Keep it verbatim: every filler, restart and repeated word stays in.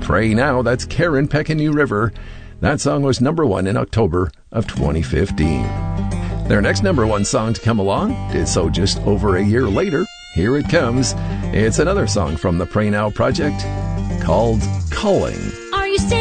Pray Now, that's Karen Peck and New River. That song was number one in October of twenty fifteen. Their next number one song to come along did so just over a year later. Here it comes. It's another song from the Pray Now project called Calling. Are you still